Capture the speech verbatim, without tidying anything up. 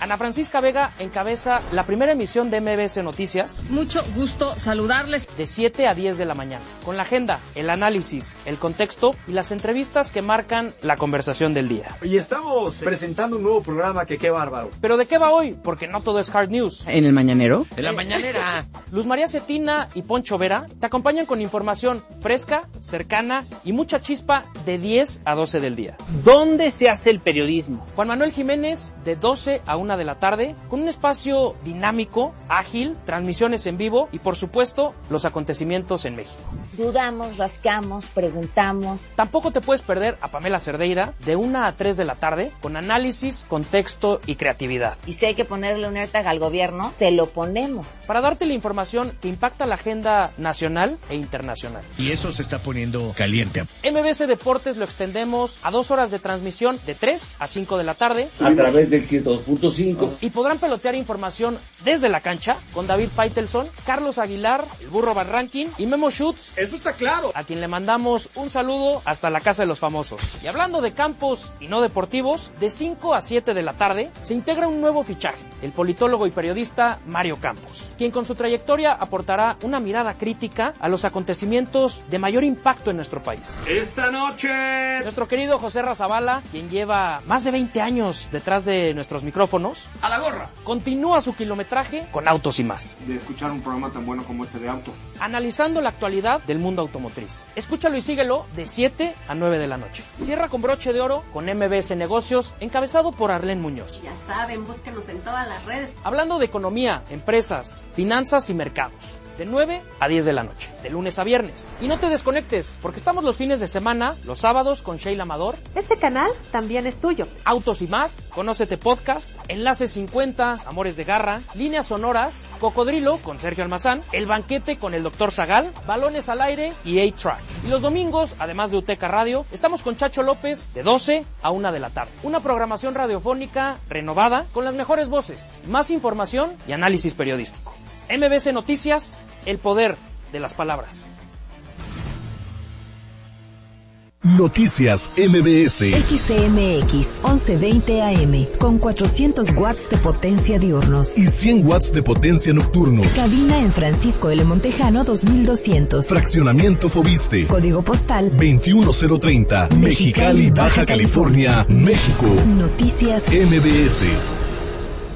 Ana Francisca Vega encabeza la primera emisión de M B S Noticias. Mucho gusto saludarles. De siete a diez de la mañana, con la agenda, el análisis, el contexto y las entrevistas que marcan la conversación del día. Y estamos presentando un nuevo programa que qué bárbaro. ¿Pero de qué va hoy? Porque no todo es hard news. ¿En el mañanero? De la mañanera. Luz María Cetina y Poncho Vera te acompañan con información fresca, cercana y mucha chispa de diez a doce del día. ¿Dónde se hace el periodismo? Juan Manuel Jiménez de doce a una de la tarde, con un espacio dinámico, ágil, transmisiones en vivo y por supuesto los acontecimientos en México. Dudamos, rascamos, preguntamos. Tampoco te puedes perder a Pamela Cerdeira de una a tres de la tarde con análisis, contexto y creatividad. Y si hay que ponerle un AirTag al gobierno, se lo ponemos. Para darte la información que impacta la agenda nacional e internacional. Y eso se está poniendo caliente. M B S Deportes lo extendemos a dos horas de transmisión de tres a cinco de la tarde. A través del ciento dos punto cinco. Y podrán pelotear información desde la cancha con David Faitelson, Carlos Aguilar, el Burro Van Rankin y Memo Schutz. Eso está claro. A quien le mandamos un saludo hasta la casa de los famosos. Y hablando de campos y no deportivos, de cinco a siete de la tarde se integra un nuevo fichaje, el politólogo y periodista Mario Campos, quien con su trayectoria aportará una mirada crítica a los acontecimientos de mayor impacto en nuestro país. Esta noche, nuestro querido José Razabala, quien lleva más de veinte años detrás de nuestros micrófonos, a la gorra, continúa su kilometraje con Autos y Más. De escuchar un programa tan bueno como este de auto. Analizando la actualidad del mundo automotriz. Escúchalo y síguelo de siete a nueve de la noche. Cierra con broche de oro con M B S Negocios, encabezado por Arlene Muñoz. Ya saben, búsquenos en todas las redes. Hablando de economía, empresas, finanzas y mercados. De nueve a diez de la noche, de lunes a viernes. Y no te desconectes, porque estamos los fines de semana, los sábados con Sheila Amador. Este canal también es tuyo. Autos y Más, Conócete Podcast, Enlace cincuenta, Amores de Garra, Líneas Sonoras, Cocodrilo con Sergio Almazán, El Banquete con el doctor Zagal, Balones al Aire y A-Track. Y los domingos, además de Uteca Radio, estamos con Chacho López de doce a una de la tarde. Una programación radiofónica renovada con las mejores voces, más información y análisis periodístico. M B S Noticias, el poder de las palabras. Noticias M B S. X C M X once veinte A M con cuatrocientos watts de potencia diurnos y cien watts de potencia nocturnos. Cabina en Francisco L. Montejano dos mil doscientos. Fraccionamiento Fobiste. Código postal veintiuno cero treinta. Mexicali, Baja California, México. Noticias M B S.